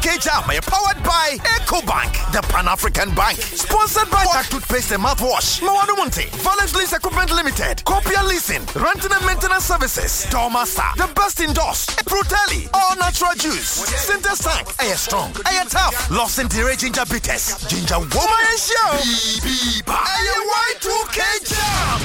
Y2K Jam, powered by EcoBank, the Pan-African Bank. Sponsored by Wack Toothpaste and Mouthwash, Mawano Munte, Valence Lease Equipment Limited, Copia Leasing, Renting and Maintenance Services, Doormaster, the best indoors, Fruteli, all natural juice, Sinter Tank, Air Strong, Air Tough, Lost in Tere Ginger Bitters, Ginger Woman and Show, Y2K Jam.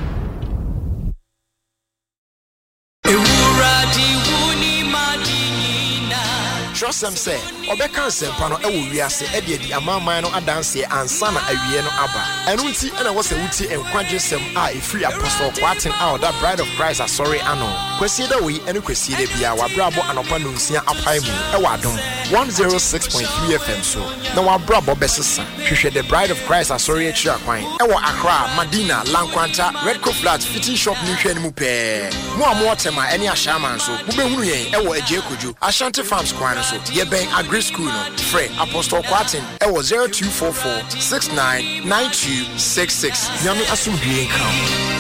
Trust them say, Obeka Sempano, Ewiase, Eddie, Amamano, Adansi, and Sana Avieno Abba. And Uti, and I was a Uti and Quadrisem, a free apostle, quarting out that bride of Christ, a sorry anno. Quesida we and Quesida Bia, Brabo and Opanusia Apaimu, Ewadon, 106.3 FM. So now our Brabo Bessasa, she the bride of Christ, a sorry at Chaquine, Ewa Accra, Madina, Lanquanta, Red Co Flats, Fitting Shop, Nutrian Mupe. More tema, any Ashaman, so Ubemuye, Ewa Ejekuju, Ashanti Farms Quanos. Yebeng Agri School no Frey Apostle Quartin Ewo 0244699266 Nyame asumdue nkan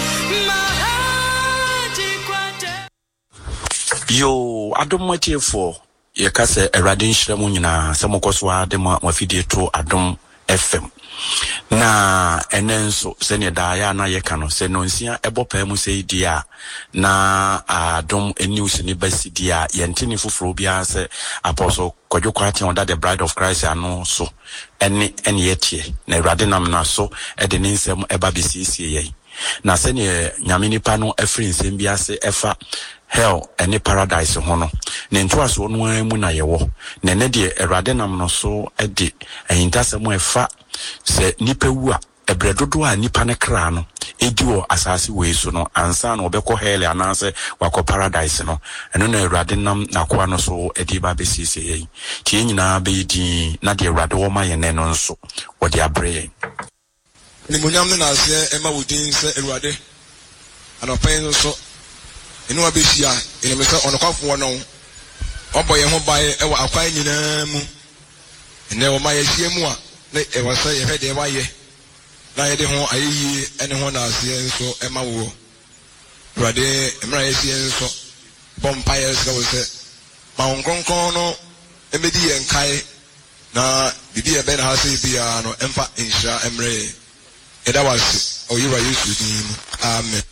yo adom matiefo ye ka se Awurade nhyira mu nyina se mokoso ade ma mafidie to adom FM na enenso se ne da ya na ye ka no se no nsia ebopa mu se dia na adom news ni basidia ye ntini foforo bia se apostle Kojo Kwati under the bride of Christ ano so any yetie na Awurade nam na so e de nsem eba bisisi ye na se ne nyame nipa no afri nsem bia se efa hell any paradise hono ne nto aso no amu na yewo ne ne de Awurade nam no so e de ahintasem efa se nipa wu a ebredodo a nipa ne kra no ediwo asase we so no ansa na obekọ hell anase wakọ paradise no eno na Awurade nam nakwa no so edi ba besisi ye tie nyina be di na de Awurade wo ma ye ne no nso wo de abre ni munyam ne na ase ema wodin se Awurade anopen so enu abehia ene me se onokwafo no oboye ho bae e wa akwan nyina mu ene wo ma ye hie mu a ne e wa se ye hede wa ye na ye de ho ayi ene ho na ase nso ema wo Awurade emra ye hie nso bompa ye se wo se ma onkonkon no emedi ye nkai na bibi e be na ha se bia no emfa insha emre eda was oyira Yesu din amen.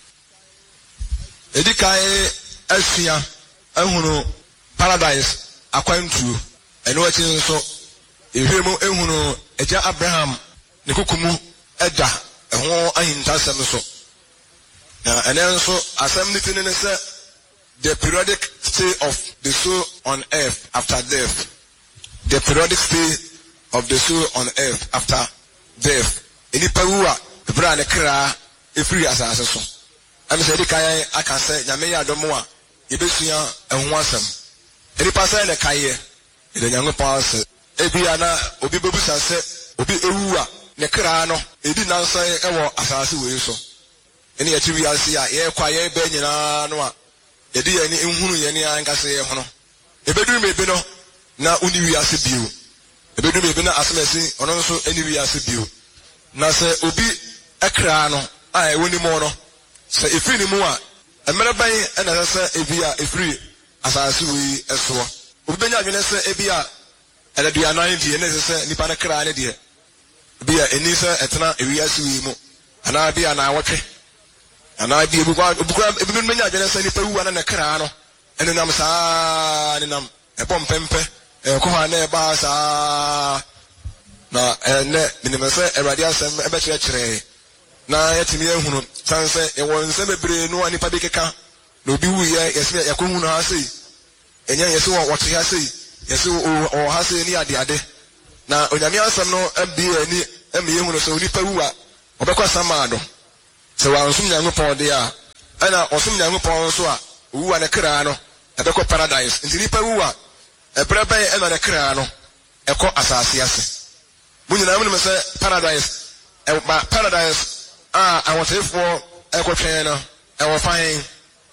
Edikai asia ehunu paradise akwantu eno achi nso ehwemu ehunu eja Abraham ne kokumu eda eho ahintasem so na enenso asem ni tini ne se the periodic stay of the soul on earth after death, the periodic stay of the soul on earth after death. Any paruwa ebra ne kra efiri asase so am say dikai aka say nyame ya domo a yebesua ehun asem eni pasa ne kaye ede nyango pass ebia na obi bebusa se obi ewu a ne kra no edi nansan ewo asase we so eni ya tiwi ase a ye kwa ye be nyina no a edi ya ni ehunu ye ni anka se ye hono ebedu mebe no na uni wi ase biu ebedu mebe na asemesi ono nso eni wi ase biu na se obi ekra no a woni mo no se efiri ni mu a emere ban e na se ebi a efiri asase wi eso obi benya adwene se ebi a ele dua nan die ne se nipa na kra ne die ebi a eni se etena ewi ase wi mu ana bi ana awotwe ana bi ebi kwa ebi benya adwene se nipa wu ana na kra no ene nam saa ne nam e pompempe e ko ha na e ba saa na ene minimese Awurade asem ebe kire na yetimi ehunu sanse e wonse bebre no ani pa bi keka na obi wu ye yesi yakohunu ha sei enya yesi wo wote ha sei yesi o ha sei ni ade na onyame asem no abi ani emi ehunu so onipa wu a obekwa samado se wansum nyankopon de a ana osum nyankopon so a wu ana kra no ebekwa paradise ntinipa wu a ebrebe e na kra no ekọ asase ase munyina mu se paradise paradise I want to for echo trainer and we're fine.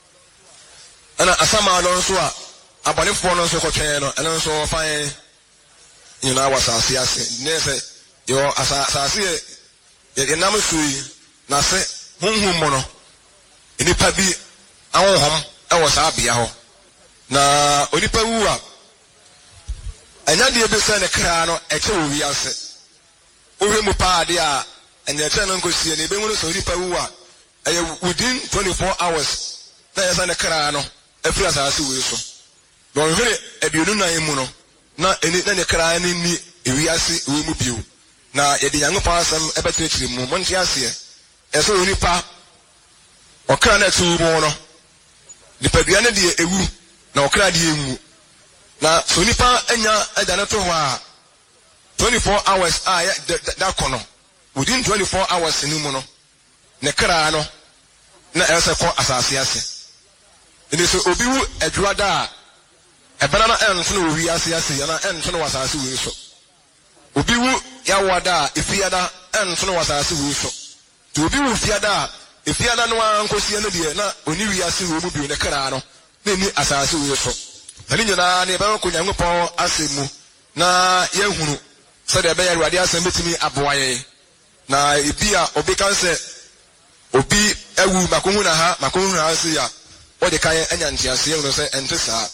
And asama don't so abone for no so trainer and also fine. You know what I see nese yo asasi ye namu sui na se hunhum mono enipa bi ahom e wo sa bia ho na onipa wu a enya de be se ne kra no eche wo wi ase ohwe mu pa ade a enya che no nkosie ne be hunu so ripa wu a within 24 hours na yesa ne kra no afri asase wo so don hwere aduonu nan mu no na eni na ne kra ne ni ewi ase wo mu bio na ye de yango pa asem ebetetire mu monti ase eso oni pa okra na tu mu no nipadua ne de ewu na okra de emu na so nipa enya adane to ho a 24 hours that kono within 24 hours ni mu no ne kra no na ese ko asase ase ni so obi wu adwada ebana na enso no wi ase yana enso no wasase wi so obi wu ya wada efiada enso no wasase wi so to obi wu fiada efiada no ankosie no de na oni wi ase wo mu bi ne kra no na ni asase wi so ani nyina ne ba ko nyankopon asemu na yehunu so de be ya ruade asem betimi aboaye na ebia obi kan se obi ewu makohu na ha se ya o de kan anya ntiase ehunu se ente saa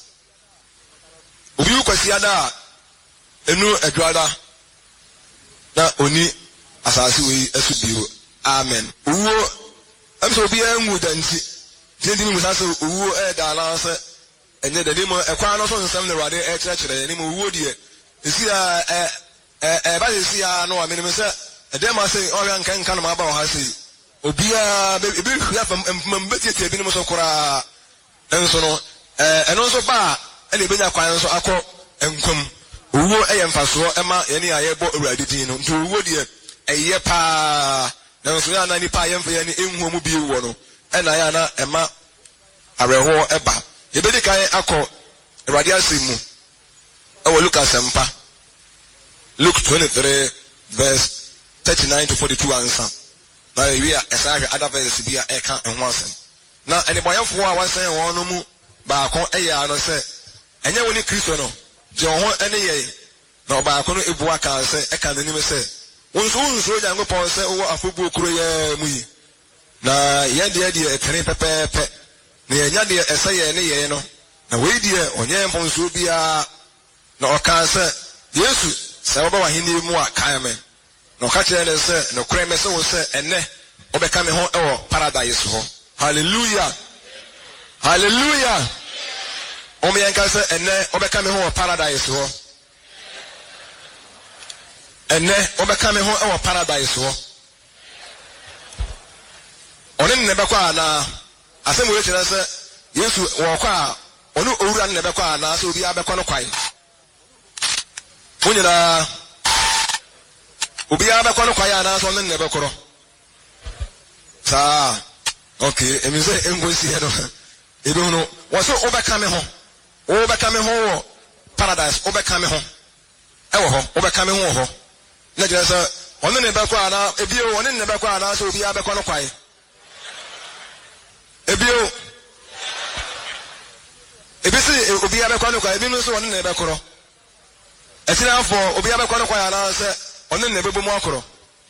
obi kwasiada enu adwada na oni asase we asubiro amen uwo am so obi enwu danti dindi mu sase uwo dala se enye de mo ekwa no so nsem ne ruade kire ni mo uwo die esi ba esi ya no amene se edem ase o ya nkan no ma ba o ha se obia be hua fam mbetiete bi no so kora enso no eno so ba ele benya kwan so akọ enkwam owo mfaso ema ye ne ayebo awurade din no nto owo de eye pa na so ya na ni pa ye mfa ye ne enhu mu bi wo no ena ya na ema areho eba ye be de kan akọ awurade asemu ewo Lucas empa Luke 23 verse 39 to 42 answer na we are esage other verse bi a eka enho asem na eniboyefo a wasan won no mu ba ko eya no se enye woni Kristo no je ho ene ye na ba ko no ebu aka se eka nanim se wonso jango pon se wo afobu okuro ye mu yi na ye de etere pepepe na ye nya de ese ye ne ye no na we de onye mponso bia na oka se Yesu se wo ba wahini mu aka me na oka kire ne se no kure me se wo se enne obeka me ho ewo paradise ho hallelujah hallelujah omi yanka se enne obeka me ho paradise ho enne obeka me ho ewo paradise ho oni ne be kwa na asem we kire se Yesu wo kwa oni owura ne be kwa na so obi abekọ no kwai onyina obi abekọ no kwai na so ne be koro sa okay emize engosi he no ebe no wo so obeka me ho paradise obeka me ho ewo ho obeka me ho na je say onu ne be kwa na ebio onu ne be kwa na so obi abekọ no kwai ebio ebisi obi abekọ no kwai ebi no so onu ne be koro etina fo obi abekọ no kwai na say onu ne be bomu akoro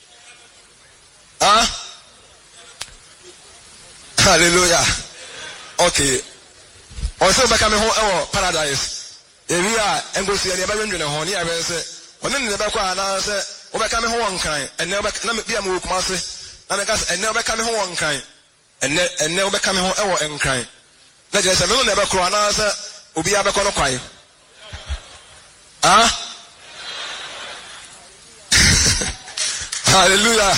ah hallelujah okay also baka me ho ewo paradise area engosi ya ba nwene ho ni abe se one ne be kwa na se obeka me ho wonkan enne obeka na bia me kuma se na me ka se enne obeka me ho wonkan enne obeka me ho ewo enkan na je se me ne be kro na se obi abekọ no kwai ah hallelujah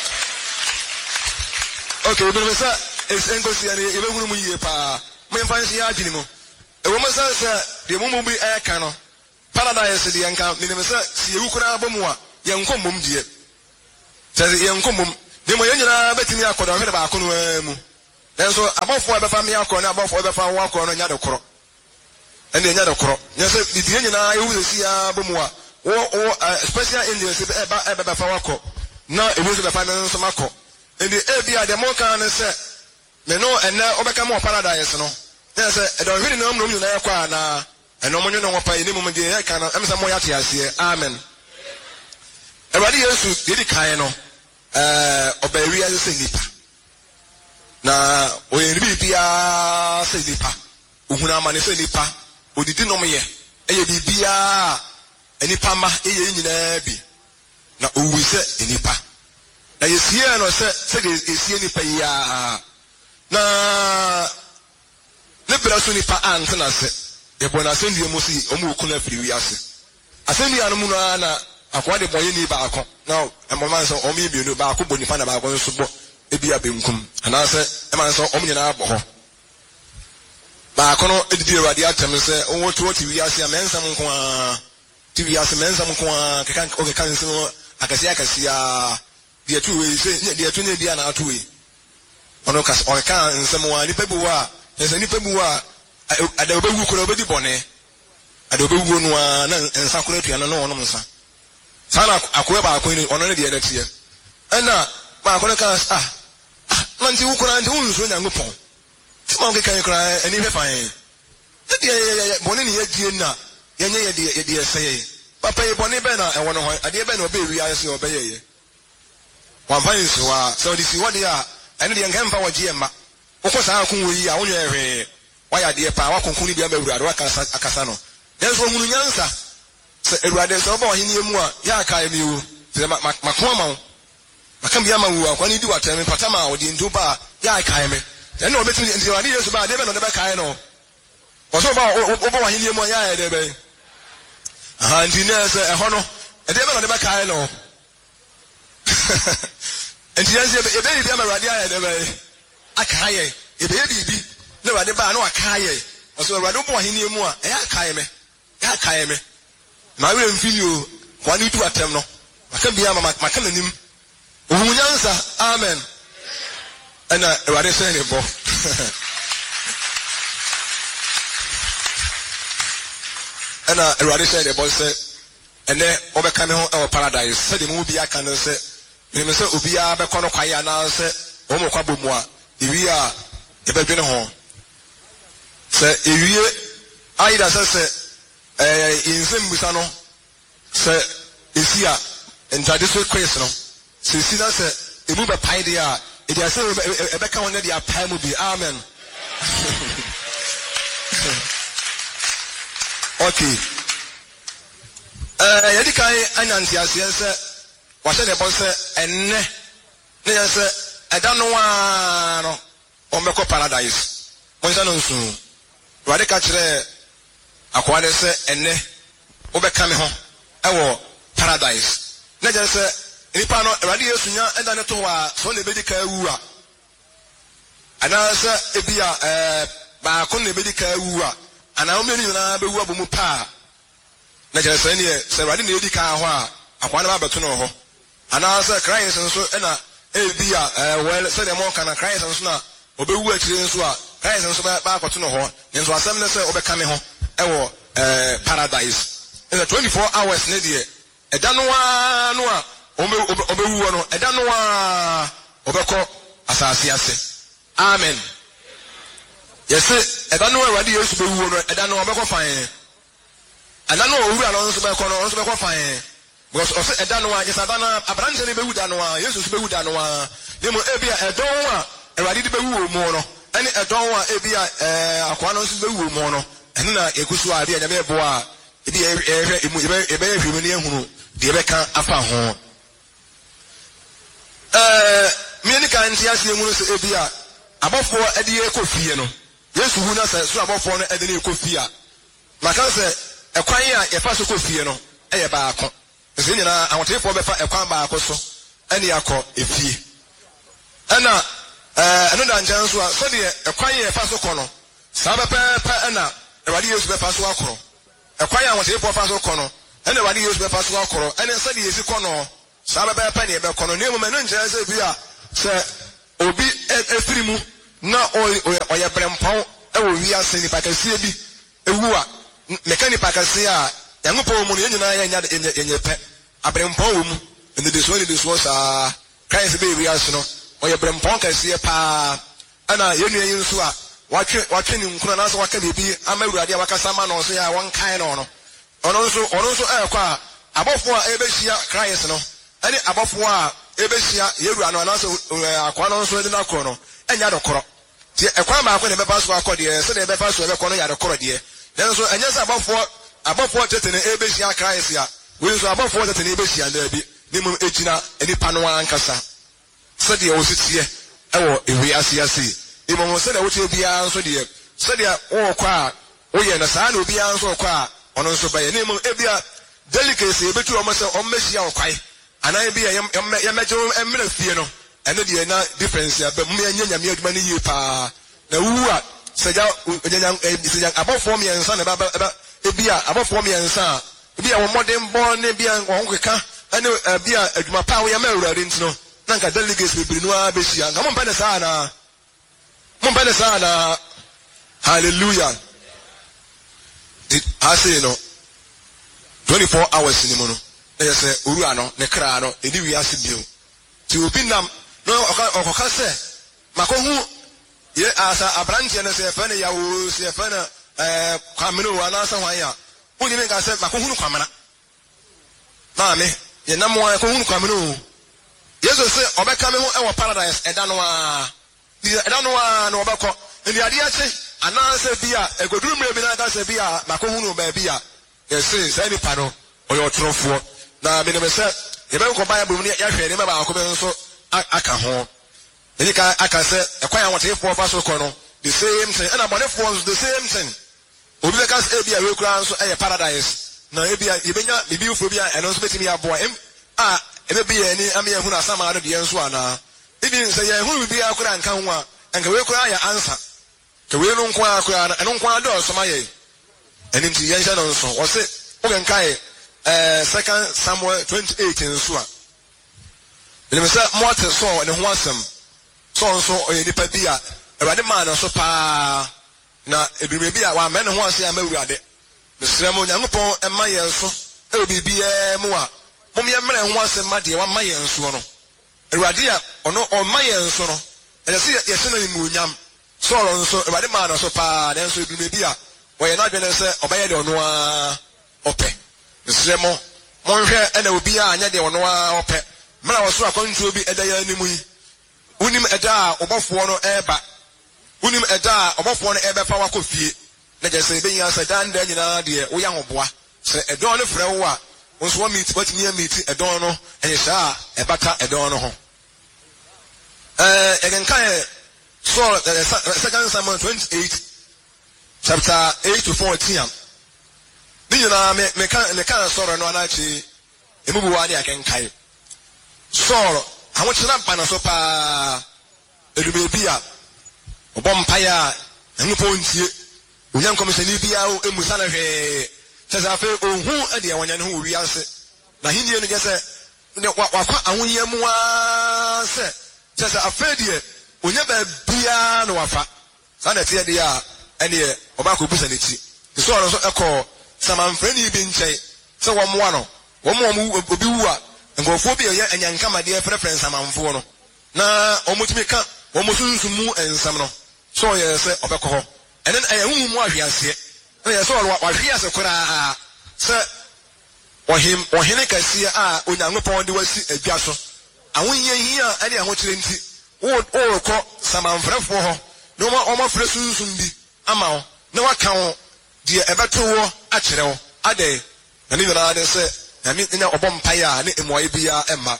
okay we be say es engosi ya ebe hunu mu yie pa me fancy ya adwini mu e wo masa se de mu bi eka no paradise de yanka me se si ewu kura abomu a yenkom mom die se yenkom mom de mo yenyina betimi akodo hwede ba akono amu enso abofo ebefa me akono na abofo ebefa wo akono nya de koro ene nya de koro nya se di yenyina ewu si ya abomu a wo special angels ebefa wako na ewu se befa me nso mako ende ebia de mo kan se me no enne obeka mo paradise no yes e don hwiri no mrum na yakwa na eno monyo no pa ni mum de yaka na emsa mo yate ase amen Ewadi Yesu yedi kan no obawi ya se nipa na oyeri bibia se nipa ohuna amane se nipa odidi no me ye eye bibia enipa ma eye nyina bi na owu se enipa na yesie no se yesie nipa ya na ne braso nipa ante na se yebo na se ndie mo si omu okuna firi wi ase asemi anu mu na akwa de boye ni ba akọ na emoma so omi bienu ba akọ boni fa na ba akọ so bo ebi abenkum ana se ema so omi nyina abọ ho ba akọ no edidi awade atem se owo to wi ase amensam nko a ti wi ase mensam nko a kekan o kekan se akasi a de tu we se de tu ne bia na atu we ono kas o kan nsem wa ni pebu wa se ni pebu wa ada obewu ko obedi bone ada obewu no a na nsa ko atua no ono nsa sana akoe ba akoi ni ono ne de edatie ana ba akoi kan nanti wo kora nanti wo nso nya ngopon ti ma ngekan kora ani hwe fan de bone ni yedie na yenye yede eseye papa ye bone be na ewo no ho ade be na obe wi ayese obe ye wan fan so a so di si wode a ene de ngan fa wogie ma wo ko sa akon wo yi a wo nwe hwe waya de pa wa konkun ni bia ma wurade wa akasa no den so hunu nyansa se ewurade so ba ohini emu a ya aka emi wo se makoma ma makam bia ma wo akwani di wateme patama wo di nduba ya aka emi den no betumi ndi wade yesu ba de be no de be kai no wo so ba wo ohini emu ya ya de be aha ndi na se eho no de be no de be kai no enti yanse ebe bia ma wurade ya de be aka ye ebe bibi ne wade ba no aka ye so wade bo ohini emu a ya aka emi ya aka emi ma we mfilio kwani tu atem no maka bia maka nanim ohunyansa amen ana ewade se ne bo ana ewade se ne bo se ene obeka me ho e paradise se de mu bia ka no se me se obia be kono kwaya na se o mo kwabo mu a ewi a e be dwene ho se ewie aida se insem busa no se esia entade so quiz no se si na se emu be pai dia e dia se e be ka won dia pai mu bi amen okay yedi kai anyanti ase se wa se ne bon se enne ne ya se eda no wa no o meko paradise mo nsa no nsu wade ka kire akwade se enne obeka me ho ewo paradise na je se nipa no awade yesu nya enda ne to wa so le bedi ka awu a ana se ebia ba ko ne bedi ka awu a ana o meni na be wu abomu pa na je se ne se awade na edi ka ho a akwade ba beto no ho ana se Christ nso ena ebia well se dem kana Christ nso na obewu akire nso a Christ nso ba akoto no ho nso asem ne se obeka me ho ewo paradise in the 24 hours ne de eda no a obewu no eda no a obekọ asase ase amen yes eda no awade yesu bewu no eda no obekọ fan eda no owura no nso bekọ no nso bekọ fan because ose eda no a yes eda na abrante ne bewu da no a yesu bewu da no a demo ebia edon a awade de bewu mo no ene edon a ebia akwa no nso bewu mo no ene na ekusu a bia nyame bo a ebi ebe ehwemu ne ehunu de ebe kan afa ho me ni kan ti ase ehunu se ebi a abofo ede ekofie no yesu hu na se so abofo no ede ne ekofie a maka se ekwan a yefa so kofie no eye ba akọ se nyina awotefo befa ekwan ba akọ so ene yakọ efie ena eno da njan so a so de ekwan yefa so kọ no sa bepepe ena ewade yesu befa so akọ ekwan ya wote po fa so kono ene wade yesu be fa so akoro ene se de yesi kono sa be pa ne be kono ne mu me no nkyere se bi a se obi efiri mu na oye brempon e wo wi ase ni pakasie bi ewu a mekani pakasie a yangopo mu ne nyina ya nya enye pe abrempon wo mu ene de so sa Christ be wi ase no oye brempon kasie pa ana yenu yin so a watwe ni nkuna na so waka bibi amawurade a waka sama no so ya won kan no no ono nso ekwa abofo a ebehia Christ no ani abofo a ebehia yewura no na so akwa no nso de na kro no enya dokoro ti ekwa ma akwa ne beba so akọ de se de beba so ebe kọ no ya dokoro de den so enya se abofo abɔfoɔ tete ne ebehyia Christ ya wei nso abɔfoɔ tete ne ebehyia na bi ne mu egyina enipa no ankasa sɛdeɛ wɔsitie ɛwɔ ewi ase imo sɛdeɛ wote biara nso deɛ sɛdeɛ wɔkɔ a woyɛ na saa na obiara nso wɔkɔ a ɔno nso bɛyɛ ne mu ebia delicacy ebetu ɔmo sɛ ɔmo mehyia ɔkwae anan bi yɛmɛgye ɛmmerɛ fie no ɛno deɛ na difference ya bɛ mu yɛnyɛ nyame adwuma no yie paa na wu a sɛgya abɔfoɔ mmiɛnsa na ɛba ebia abɔfoɔ mmiɛnsa a ebia wɔn mmɔden bɔ ne ebia wɔn keka ɛne ebia adwuma paa wɔyɛ mɛ awurade nti no na nka delegates bebree no ara bɛhyia nka mo mpɛ ne saa na mo mpɛ ne saa na hallelujah I say no 24 hours ni mo no na yɛsɛ owura no ne kra no edi wiase bio ti obi nam no ɔkɔka sɛ makɔhu ye asa abranteɛ no sɛ ɛfɛ ne yawo sɛ ɛfɛ no kwamene o anaasɛ hwan a wogye me nka sɛ makɔhu no kwamena maame yɛnam wa kɔhu no kwamene o yesu sɛ ɔbɛka me ho ɛwɔ paradise ɛda no a na ɔbɛkɔ ndi adeɛ kye anaasɛ bi a egoduru mmerɛ bi na aka sɛ bi a makɔhu no baabi a yɛse saa nipa no ɔyɛ ɔtorofoɔ na menim sɛ yɛbɛnkɔ bible mu ne yɛhwɛ ne baako bɛ nso aka ho ɛni ka aka sɛ ɛkwan a wɔteefoɔ fa so kɔ no the same thing ɛna bɔnefoɔ nso the same thing obi bɛka sɛ ebi a wekura nso ɛyɛ paradise na ebi a yɛbɛnya bibifoɔ bi a ɛno nso bɛtumi aboa a ɛbɛbi yɛn ani ama yɛhunu asama no deɛ nso anaa ebi sɛ yɛhunu bibi akora nka ho a nka wekura yɛ ansa ka wei no nko akora no ɛno nko adɔ ɔsoma yɛ ɛnim ti yɛnhyɛ no nso wɔse wokenkae 2 Samuel 28 nso a ɛnim sɛ mɔte sɔɔ ne ho asɛm sɔɔ nso ɔyɛ nipa bi a awurade maa no so paa na ebirime bi a wamɛ ne ho ase ama awurade mesrɛ mo Nyankopɔn ɛma yɛn so ɛwɔ biribiara mu a mom yɛmmerɛ ho asɛm ma deɛ wama yɛn so no awurade a ɔno ɔma yɛn so no ɛsɛ sɛ yɛhyɛ no animuonyam sɔɔlɔ nso awurade maa no so paa nanso ebirime bi a wɔyɛ n'adwene sɛ ɔbɛyɛ deɛ ɔno a ɔpɛ mesrɛ mo monhwɛ ɛna obi a anyɛ deɛ ɔno a ɔpɛ mmerɛ a wɔso akɔntuo bi ɛda yɛ anim yi wonim ɛda a ɔbɔfoɔ no ɛreba wonim ɛda a ɔbɔfoɔ no ɛbɛfa wakɔ fie na gyɛ sɛ ɛbɛnyia sɛ danda nyinaa deɛ woyɛ ahoboa sɛ ɛdɔn no frɛ wo a wo nso watumi amiti ɛdɔn no ɛyɛ saa a ɛbata ɛdɔn no ho yɛkenkaɛ Saul 2 Samuel 28 chapter 8 to 14 ne nyinaa meka sɔrɔ no anakyi emubuwa ne akenkae Saul ahokyerɛ mpa no so paa edume bi a ɔbɔ mpaeɛ a Nyankopɔn ntie onya nkɔmhyɛni biara emusa no hwee kyɛ sɛ afei ohu ɛdeɛ wɔnyɛ ne ho wɔ wiase na henie no gyɛ sɛ wakɔ ahoyɛ mu a sɛ kyɛ sɛ afei deɛ onya baabiara na wafa saa na ɛteɛ deɛ a ɛneɛ ɔbaakɔbusa n'akyi Saul nso ɛkɔɔ samanfrani bi nkyɛn sɛ wɔmmoa no wɔn obi wu a nkurɔfoɔ bi ɛyɛ anyankamadeɛ frɛfrɛ nsamanfoɔ no na wɔmutumi ka wɔn sunsun mu nsɛm no so ɔyɛ sɛ ɔbɛkɔ hɔ ɛne ɛyɛ huhu mu ahweaseɛ ɛna yɛ sɛ wahwe ase koraa sɛ ɔhene kɛseɛ a Onyankopɔn de wasi adwa so ahohiahia ɛne ahokyerɛ nti wɔrekɔ samanfrɛfoɔ hɔ na wɔmafrɛ sunsun bi ama wo na waka wo deɛ ɛbɛto wɔ akyerɛ wo adɛ na ne nyinaa de sɛ nyame ɔbɔ mpaeɛ a ne mmuaeɛ biara ɛmma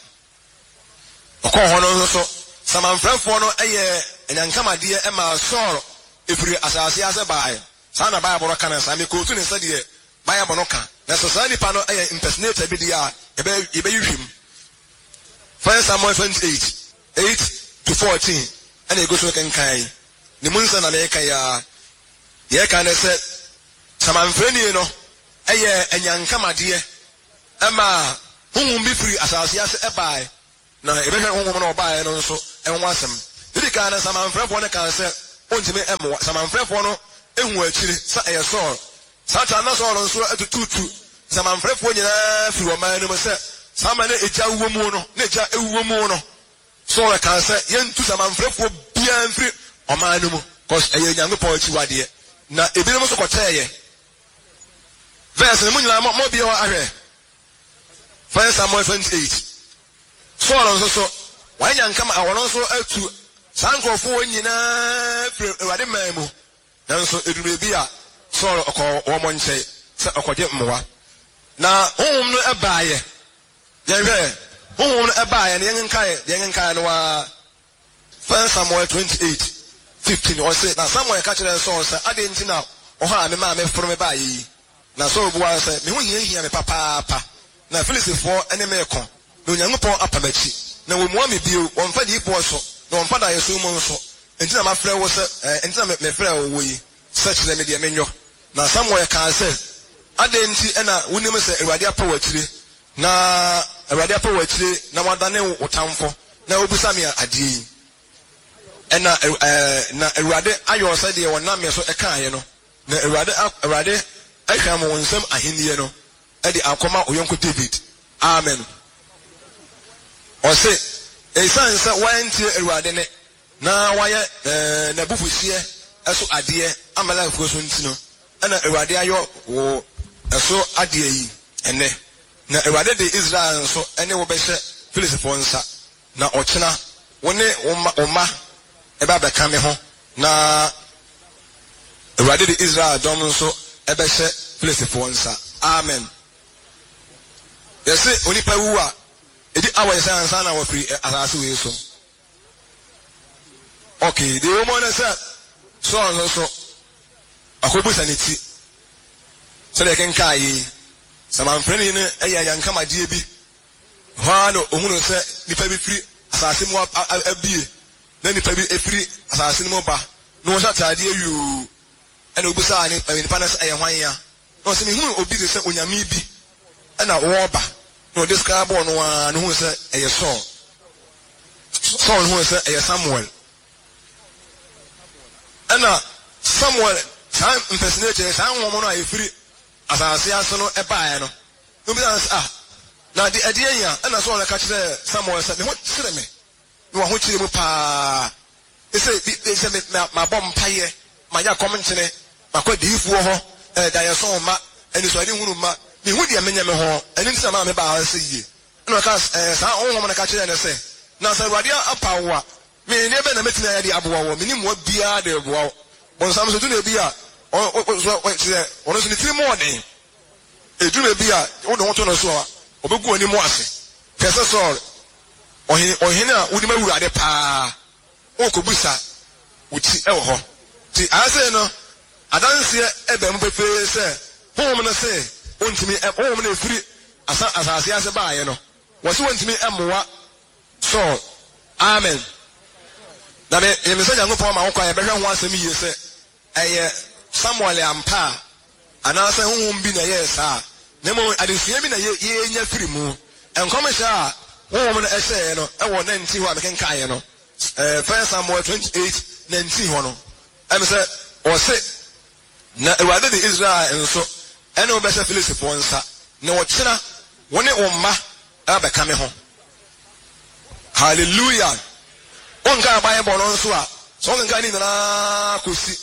ɔkɔɔ hɔ no nso samanfrɛfoɔ no ɛyɛ anyankamadeɛ ɛma Saul efiri asase ase baeɛ saa na Bible ka no saa mekɔɔtu ne sɛdeɛ Bible no ka na sɛ saa nipa no ɛyɛ impersonator bi deɛ a yɛbɛyihwim 1 Samuel 28 8 to 14 ɛna ɛgu so kenkan ne mu nsa na meka yɛ yɛka ne sɛ samanfrani no ɛyɛ anyankamadeɛ ɛma honhom bi firi asase ase ɛbaeɛ na ɛbɛhwɛ honhom no ɔbaeɛ no nso ɛho asɛm ɛdi kaa no samanfrɛfoɔ no kaa sɛ ɔntumi ɛmmoa samanfrɛfoɔ no ɛhu akyire sɛ ɛyɛ Saul saa ta na Saul nso atututu samanfrɛfoɔ nyinaa firi ɔman no mu sɛ saa ma ne ɛgya wuo mu no ne ɛgya ɛwuo mu no Saul kaa sɛ yɛntu samanfrɛfoɔ biara mfiri ɔman no mu cause ɛyɛ Nyankopɔn akyiwadeɛ na ebinom nso kɔkyɛɛyɛ verse no mu nyinaa mɔ bi hɔ ahwɛ 1 Samuel 28 Saul nso so wanyɛ nkama awɔno nso atu saa nkurɔfoɔ nyinaa firi Awurade man mu nanso edumire bi a Saul ɔkɔ wɔn nkyɛn sɛ ɔkɔgye mmoa na honhom no ɛbaayɛ yɛhwɛ honhom no ɛbaayɛ na yɛnkenkae no waa 1 Samuel 28:15 ɔse na Samuel ka kyerɛ Saul sɛ ade nti na ɔha a me maa me foro me baayɛ yi na Saul buaa sɛ me ho hia me papaapa na Filistifoɔ ɛne me ko na Onyankopɔn apamakyi na wɔmua me bio wɔmfa diipoɔ so na wɔmfa da yɛso mu nso enti na mafrɛ wo sɛ enti na mefrɛ wo yi sɛ kyerɛ me deɛ menyɔ na Samuel kaa sɛ ade nti ɛna wonim sɛ Awurade apɛ w'akyire na Awurade apɛ w'akyire na wadane wo tamfo na wobusa me adeɛ yi ɛna na Awurade ayɔ sɛ deɛ wɔnam me so ɛkaeɛ no na Awurade ahwɛ mo nsɛm ahenniɛ no ɛde akɔma oyɔnko David amen ɔse ɛsiane sɛ wɔantie Awurade ne na wayɛ n'abufuhyeɛ ɛso adeɛ Amalekfoɔ so nti no ɛna Awurade ayɔ wo ɛso adeɛ yi ɛnɛ na Awurade de Israel nso ɛne wo bɛhyɛ Filistifoɔ nsa na ɔkyena wo ne wo ma ɛba bɛka me ho na Awurade de Israel dɔm nso ɛbɛhyɛ Filistifoɔ nsa amen yɛse onipa wu a ɛdi awɔ yɛsɛ ansa na wɔfiri asase wei so okay de wo mo ne sɛ Saul nso akɔbusa ne ti sɛdeɛ kenkaa yi samanfrɛni no ɛyɛ yankamadie bi hɔ no ohunu sɛ nipa bi firi asase mu abie na nipa bi efiri asase no mu ba na wɔhyɛ ataadeɛ yoo ɛna obusa ne nipa no sɛ ɛyɛ hwan ya na ɔsɛ mehunu obi de sɛ onyame bi ɛna wɔɔba na ɔde sika bɔɔ no a ne hu sɛ ɛyɛ Saul ne hu sɛ ɛyɛ Samuel ɛna Samuel saa mpɛsine kyerɛ saa nwɔmɔ no a ɛfiri asase ase no ɛbaeɛ no obi sɛ na de ɛdeɛ yi a ɛna Saul ka kyerɛ Samuel sɛ me ho kyerɛ me na waho kyerɛ mu paa ɛsɛ mabɔ mpayɛ mayɛ akɔm nkyene makɔ diifoɔ hɔ dayɛso ma ɛnisuade hunu ma mehu deɛ menyɛ me ho ɛno nti na maa me baa sɛ yie ɛna ɔka saa ɔnwɔm no ka kyerɛ ne sɛ na sɛ Awurade apa wo a menneɛ bɛ na mɛtumi ayɛ de aboa wɔ menim mmoa biara de aboa wo bɔnsam so duna bi a ɔno so ne tiri mu ɔden ɛduna bi a wode ho to no so a ɔbɛgu w'ani mu ase hwɛ sɛ Saul ɔhene a wonim Awurade paa wokɔbusa wo ti ɛwɔ hɔ nti ayɛ no adanseɛ ɛbɛ mu pɛpɛɛ sɛ honhom no sɛ honhom no ɛfiri asase ase baayɛ no wɔ sɛ wɔntumi ɛmmoa Saul amen na yɛmɛ sɛ Nyankopɔn ma wokɔ a yɛbɛhwɛ ho asɛm yie sɛ ɛyɛ Samuel ampa a anaasɛ honhom bi na ɛyɛ saa na mmom adesua bi na yɛnya firi mu nkɔmhyɛ a honhom no ɛhyɛeɛ no ɛwɔ 19 hɔ a mekenkaeɛ no 1 Samuel 28:19 hɔ no ɛme sɛ ɔse na Awurade de Israel nso ɛne wobɛhyɛ Filistifoɔ nsa na wɔkyena wo ne wo mma ɛbɛka me ho hallelujah wonka Bible no nso a sɛ wonka ne nyinaa kɔsi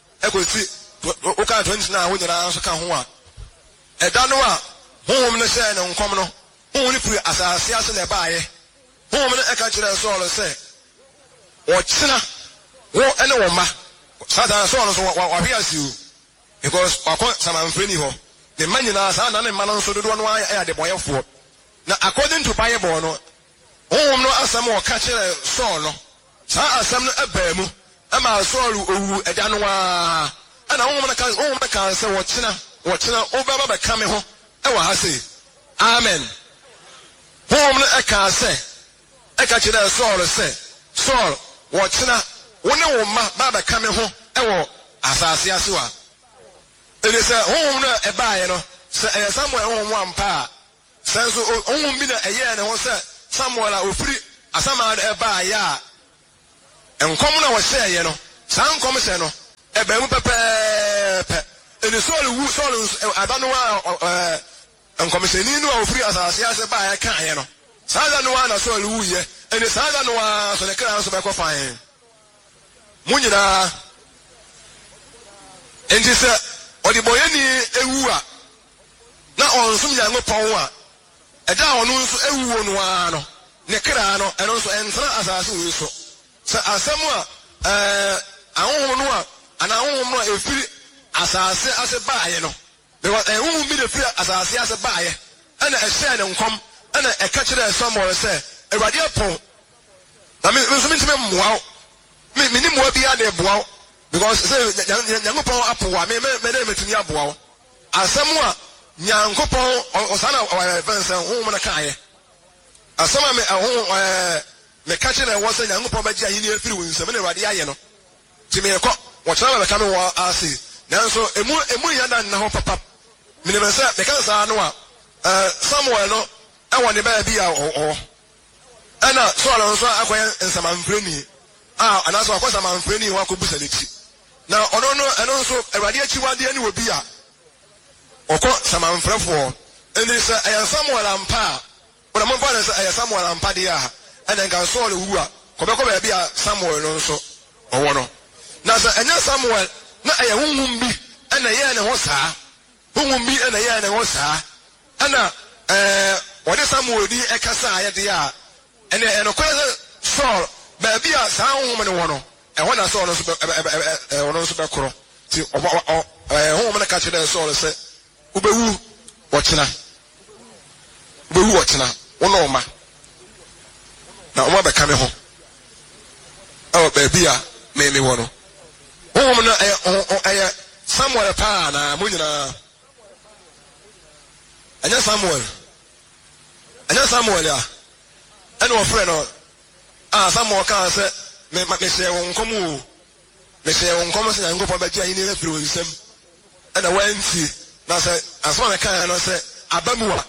woka 29 wo nyinaa nso ka ho a ɛda no a honhom no hyɛɛ ne nkɔm no honhom no firi asase ase na ɛbaayɛ honhom no ɛka kyerɛ Saul sɛ wɔkyena wo ɛne wo mma saa Saul no so wahwe ase o because wakɔ samanfrɛni hɔ ne mma nyinaa saa na ne mma no nso dodoɔ no ayɛ adebɔyɛfoɔ na according to Bible no honhom no asɛm a ɔka kyerɛ Saul no saa asɛm no ɛbaa mu ɛma Saul owu ɛda no a ɛna honhom no ka sɛ wɔkyena wobɛba bɛka me ho ɛwɔ ha sei amen honhom no ɛka kyerɛ Saul sɛ Saul wɔkyena wo ne wo mma ba bɛka me ho ɛwɔ asase ase wa ɛde sɛ honhom no ɛbaeɛ no sɛ ɛyɛ Samuel honhom ampa a sɛ nso honhom bi na ɛyɛɛ ne ho sɛ Samuel a ofiri asama ɛbaeɛ a nkɔm na wɔhyɛeɛ no saa nkɔmhyɛ no ɛbaa mu pɛpɛɛpɛ ɛne Saul ada no a nkɔmhyɛni no a ofiri asase ase baeɛ kaeɛ no saa da no a na Saul wuyɛ ɛne saa da no a so ne kra nso bɛkɔ fan mo nyinaa enti sɛ ɔde bɔyɛni ewu a na ɔnsom Nyankopɔn a ɛda a ɔno nso ewuo no a no ne kra no ɛno nso ɛntena asase wei so sɛ asɛm a ahohom no a ana ahohom no a efiri asase ase baayɛ no because who be the free as I see as a buyer and a share and come and a catcher somewhere say a radio pole. I mean, wow. Minimum will be at the wow because young pole up what may make to me up wow. As someone young couple or son of our events and home on a car. As someone me catching a was a young property in your few in some radio, you know. To me, a cop, whatever coming while I see. Now, so a more than now, papa. Minimum said, because I know somewhere, no, I want to be or. And so I acquire and some unfriendly. And that's why I'm unfriendly who could be now, I don't know, and also a radiation one day will be a or caught some unfriendly. And they say, I am somewhere I'm pa. But I'm on I am somewhere I'm padia. And then can saw the woo. Quebec be a somewhere also or one. Now, and now somewhere, not a woman be and a year and a horse. Who will be and a year and a horse. And what is some would be a cassa at the yard. And a question saw baby a sound woman one. And when I saw also back to a woman catch it and saw and say, Ubewu, watching her. Ubewu watching her. One ma. Now, I'm coming home. Oh, baby, maybe one. Woman, somewhere a pan, Munina. And then somewhere. And then somewhere, yeah. And no friend, some more cars say, make say on come, may say on come and go for Baja in the through him. And I went see, now say, as one I can, and I say, Abamua.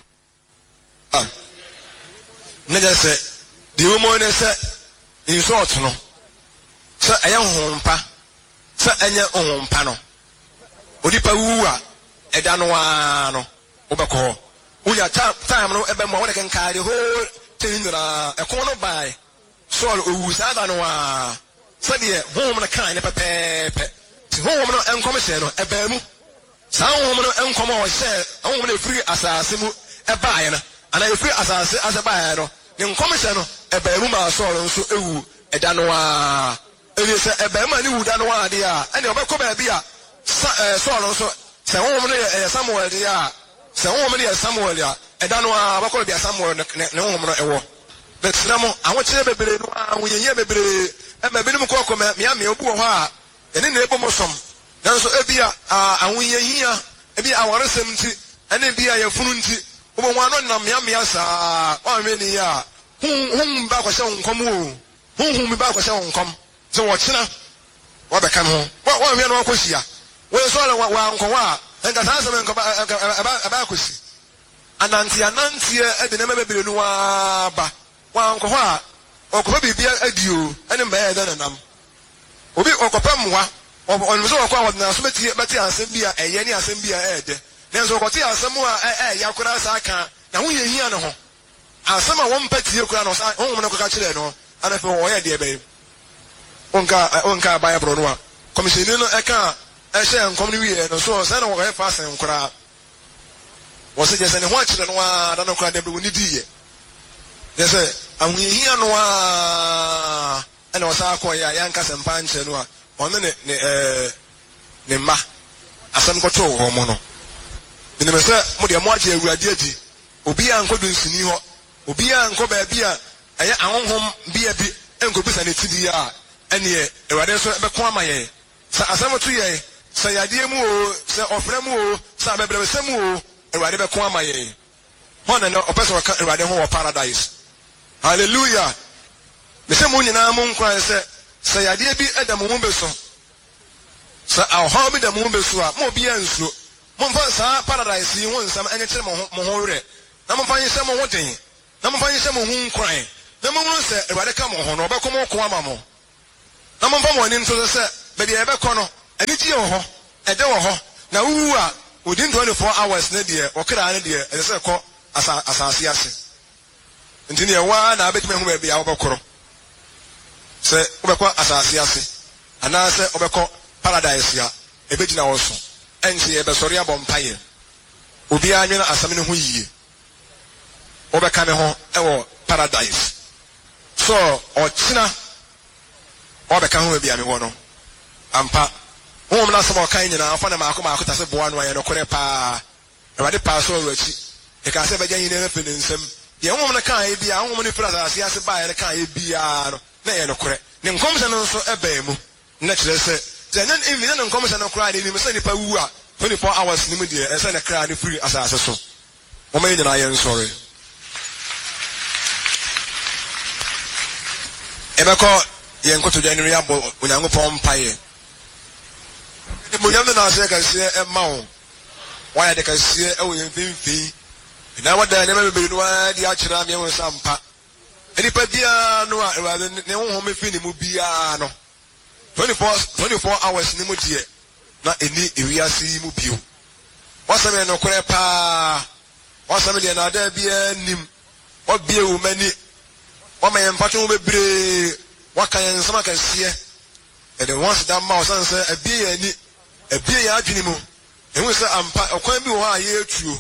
Never say, the woman said, in short, no. Sir, I am home pa. Sir, I am home panel. Odipa Wua, Edanoano, Obako. We are time, no, ever more can carry the whole. A corner by Sol Uzadanoa. Said home and a kind of a pepe. Home and commission, a bemu. Some woman and come on, say, only free assassin, a buyer, and I free assassin as a buyer. In commission, a beruma sol so a danoa. It is a bema new danoa, dear, and your Bacoba beer. Sol also, say woman somewhere, dear. Say woman somewhere. I don't know how to be somewhere no more. But Samo, I want to be we hear baby, and my minimum cocoa, Miami, Obuha, and in the Bomosom. Now, so Ebia, and we here, Ebia, our recent, and then be a funti, over one on Miami, or many ya, whom back was on come, whom back was on come. So what's now? What become home? What we are not here? Where's all one Kowa, and the husband about Anantia, and the never be no one Koha, or could be a dew, and a man than them. Obi Okopamwa, or on Zoka, Nasmeti, Batia, Sembia, a Yeni Sembia Ed. Then so what here, somewhere, Yakura Saka, now we hear no. And some one petty Ukranos, home of Cachileno, and if we're dear babe. Onka by a Bronoa. Commissioner Eka, a share and community, and so send away fast and crowd. Was it just any watch and I don't know what they will need here. They say, and we hear no and was Aqua Yankas and Punch and one minute, Nema, as some control homono. In the Mr. Modia Marty, Radiati, Ubia and Codus in New Ubia and Coba Bia, I own home be a bit and go and it's TDR, and ye, a Radeso Bequamaye, Sasamatu, say idea more, say of Remo, Sabe Semu. Whatever Kwamaye. One and a person can ride home paradise. Hallelujah. The same one in our moon cry say, I did be at the Mumbeso. So I'll hobby the Mumbesua, more biensu. Mumfasa paradise, you want some anything more. Number find someone wanting. Number find someone whom crying. Number one said, rather come on, or back more Kwamamo. Number one into the set, but the ever corner, and it's your ho, a door. Now, who are within 24 hours, Nadia, or Karadia, and a circle as Asiasi. Until you one, I bet me who may be our Bokoro. Say, Obeko Asiasi, and I say, Obeko Paradise, a bit now also, and see a Besoria Bompire. Ubiana as a minute who ye. Obekame home, Paradise. So, or China, Obekam will be a Mimono. Ampa. Woman na some kind na afa na maako ta se boa no aye no kore pa. Awade pa so ruachi. E ka se bejan yin na fe nsem. Ye woman na kan e bia, woman ni fra ase ase ba ye kan e bia no. Na ye no kore. Ne nkomse no so eba mu. Na kire se. Zenan even na nkomse no kra ni me se nipa wu a 24 hours ni mu de e se na kra ni free asase so. Woman yin na ye sorry. Ebeko ye nkoto January abo Onyankopon mpaye. Munyam na ase ka sie e ma wo. Wa ya de ka sie e wo yemfimfi. Na wada ne mebere no adi a kira me won sampa. Enipa bia no a ne wo home fi ni mu bia no. 24 hours ni mu die. Na eni ewiase mu bio. Wasame no kore pa. Wasame de na da bia nim. Obie wo mani. Wama yempato bebre. Waka yensama ka sie. E de once that mouse answer ebie ani. Ebie ya adwini mu. Ehu se ampa okwan bi wo ha ye etuo.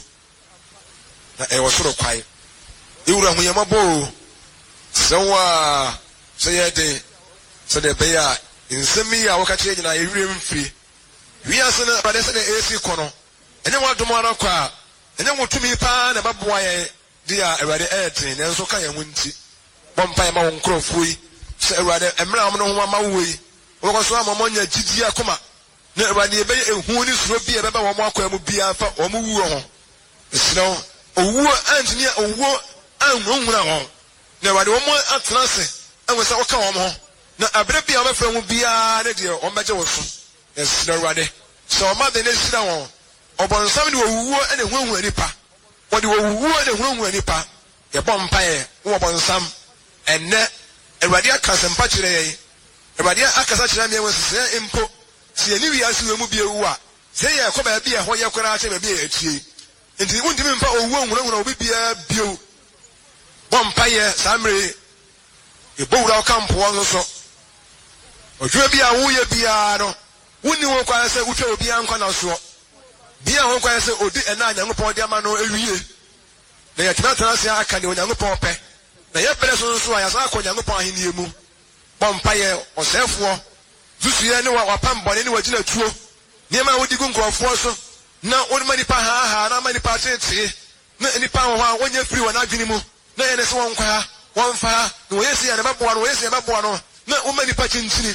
Na e wo soro kwai. Ewura hu ye mabo. Se wa se ye de se de be ya nsemi ya waka kire nyina ewure mfiri. Wi ase na bade se de AC kono. Enye wadom ara kwa. Enye wotumi pa na baboa ye dia ewade etin na nso ka ye hunti. Bompa ye ma won krofui. Se ewade emra am no ho ma woi. Wo so amonya gidi akoma. Na ewade ebe ehu ni suro bi ebe ba wo mo akwa mu bia fa wo mu wuo ho. Esino owu antini owu anwunwura ho. Na ewade wo mo atena se enwesa wo ka wo ho. Na abre bia wo fra mu bia na de wo meje wo so. Esino ewade. So o ma de ne sira wo. Obonsam de owu ene huhu anipa. Wo de owu ene huhu anipa. Ye bompa ye wo obonsam enne ewade akasempa kire ye. Ewade akasa kire me won se impo. Si eni wi ase we mu bia wu a. Se ye ko ba bia ho ye kora che ba bia atie. Enti wuntimi mpa owu onwura obi bia bio. Bompa ye samre. E bowura o kampo won so. Odwe bia wo ye bia no. Wuni wo kwa se utwe obi ankwa na so. Bia ho kwa se odi ena Nyankopon de ama no ewie. Na ye tena se aka ne Nyankopon pe. Na ye pere so ya sa akọ Nyankopon ahini emu. Bompa ye osefo. Zusu ye ne wa pambone ne wagina tuo. Niema wodi gu nkrofo so. Na woni manipa ha na manipa tete. Na nipa ho ha wonya free wona adwini mu. Na ye ne se won kwa won fa na wo yesi ya ne babo no yesi ya babo no. Na wo manipa chinchini.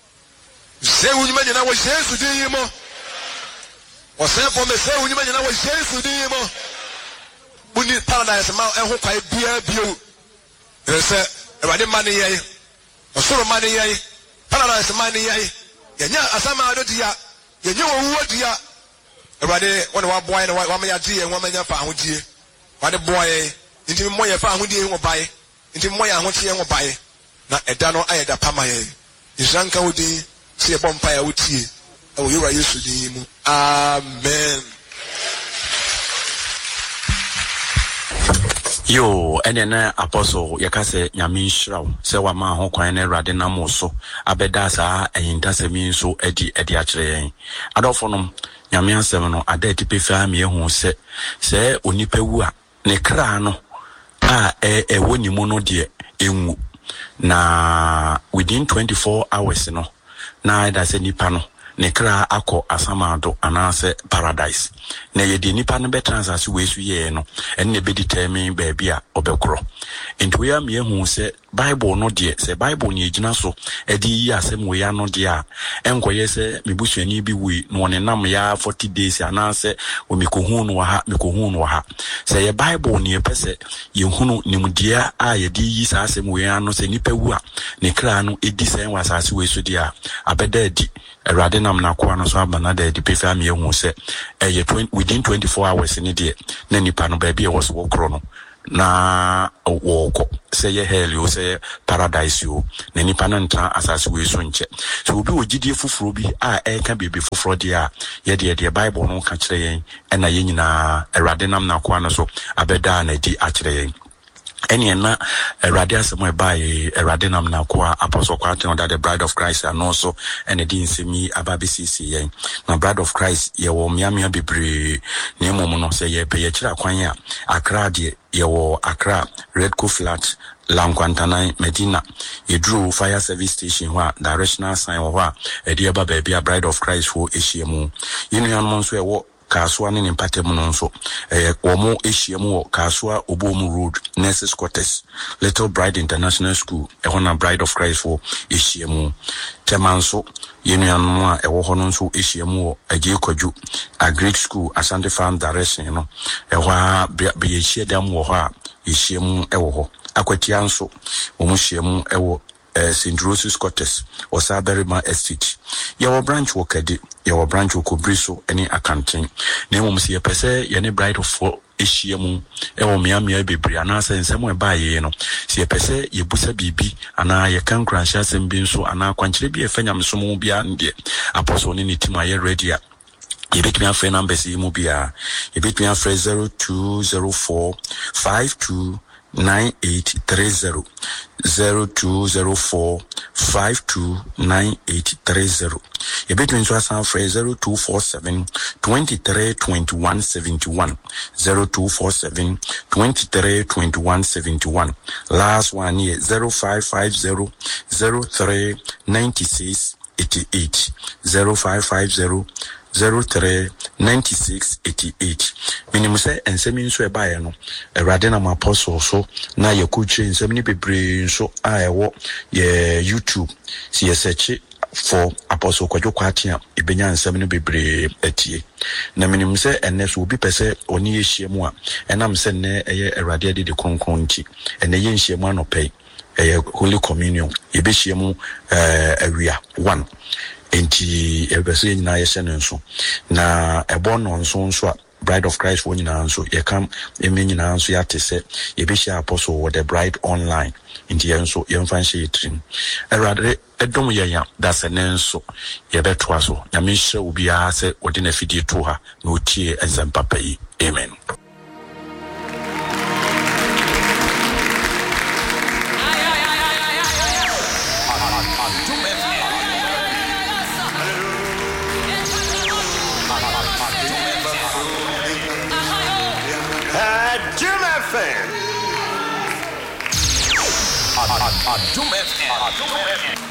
Se wunyuma nyina wo Yesu din yimo. Osefo me se wunyuma nyina wo Yesu din yimo. Buni paradise ma ehun kwa bia bio. Ese ewade mane ye. Osoro mane ye. Paradise mane ye. Yenya asama adodia. Yenya owu dia. Ewade wona wa boy na wa ma ya die wa ma nya fa ahodie. Wade boy nti mo ye fa ahodie ho bae. Nti mo ya ahotie ho bae. Na eda no ayeda pama ye. Isranka wodi se bompa ya wotie. Ewo yura Yesu din mu. Amen. Yo, ene apostle yakase nyame nhyiraw se wa ma ho kwan na Awurade nam so abeda saa eyinda semi nso edi akire yen adofo nom nyame asem no ada tipe fa me hu se onipa wu a ne kra no a woni mu no de enwu na within 24 hours no na da se nipa no ne kra akọ asamado anase paradise na ye de nipa no betransase wesu ye no enne be determine baabi a obekro enti we am ye hu se Bible no de se Bible ni egina so edi yi asem we ya no de a enkoye se mebusuani bi wi no ne nam ya 40 days anase o mekohu no ha se ye Bible ni epese ye hunu nimdia a ye di yi sa asem we ya no se nipa wu a ne kra no edi sen wasase wesu de a abeda edi Awurade nam na kwa no so abana da di pefa me hu se within 24 hours ni de na nipa no baabi e wo so wokro no na woko se ye hell o se paradise o na nipa no ntra asase we so nche so obi ogidie fufuro bi a eka bebe fufuro de a ye de Bible no ka kire yen na ye nyina Awurade nam na kwa no so abeda na di akire yen Eni na Erade asemo ebaye Erade nam na kwa Apostle Kwaten that the Bride of Christ and also ene di nsemi ababisisi yen na Bride of Christ ye wo miamia bebre na emom no se ye pe ye kira kwan a Accra de ye wo Accra Redco Flat Lankwantana Medina Yedru Fire Service Station wa directional sign wa edi eba baby a Bride of Christ for ehyiemu yenu yanmo nso ewo Kaswa ni mpatemu nonso womo ehyiemu wo Kaswa Obomu Road Nurses Quarters Little Bride International School ehona Bride of Christ for ehyiemu temanso yenu yanmo a ewo hono nso ehyiemu wo Agyekwaju a Great School Asante Farm Direction no ehwa be ehye dam wo ha ehyiemu ewo ho akwatia nso womo hyiemu ewo St. Rose's Quarters or Saberima Estate. Your branch will kedi, your branch will cobriso any accounting. Name see a pese, any bright of four ishiamu, ewo miami bebriana, and somewhere by yeno. See a pese, ye busa bibi, and I can crash as and bin so, and I quantly be a fenam sumo beyond the apostle in it my redia. You bet me a friend number see mobia. You bet me a phrase 0204 52 9830 0204 529830. You between Swasan phrase 0247 23 21 71 0247 23 21 71. Last one year 0550 03 96 88 0550 03 96 88. Minimum say and semi so ebaye no Erade na apostle so na ye kuche nsemi ni bebre so a ewo ye YouTube si ye search for Apostle Kwadwo Kwaten ebenya nsemi ni bebre atie na minimum say enne so obi pese oni ehyiemu a enam se ne eye Erade de kronkron nti enne ye nhyiemu anopai eye Holy Communion ye be hyiemu awia 1 enti ebese nyina ye hyene nso na ebo no nso a Bride of Christ for nyina nso ye kam eme nyina nso ya tese ye be share apostle with the bride online enti ye nso ye mfa nhye yitrim Erade edom ye ya that's nso ye betwa so nyame hye obi a se odi na fidie to ha na otie ensempapa yi amen. Adum FM.